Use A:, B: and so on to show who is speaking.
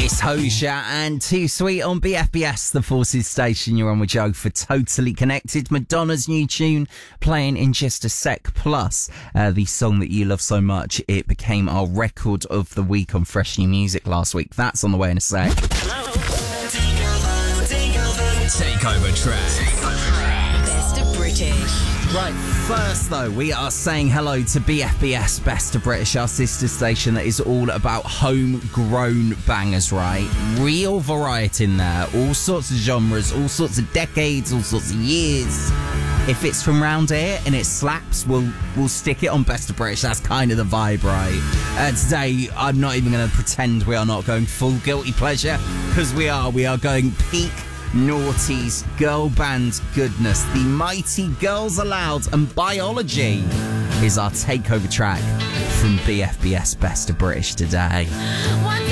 A: It's Hosha and Too Sweet on BFBS, the Forces station. You're on with Joe for Totally Connected. Madonna's new tune playing in just a sec. Plus, the song that you love so much, it became our record of the week on Fresh New Music last week. That's on the way in a sec.
B: Takeover track.
C: Best of British.
A: Right, first though, we are saying hello to BFBS, Best of British, our sister station that is all about homegrown bangers, right? Real variety in there, all sorts of genres, all sorts of decades, all sorts of years. If it's from round here and it slaps, we'll stick it on Best of British. That's kind of the vibe, right? Today, I'm not even going to pretend we are not going full guilty pleasure, because we are going peak noughties, girl band goodness. The mighty Girls Aloud and Biology is our takeover track from BFBS Best of British today.